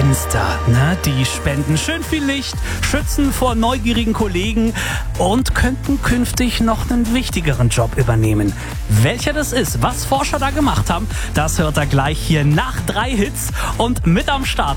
Gespenster, ne? Die spenden schön viel Licht, schützen vor neugierigen Kollegen und könnten künftig noch einen wichtigeren Job übernehmen. Welcher das ist, was Forscher da gemacht haben, das hört er gleich hier nach 3 Hits und mit am Start.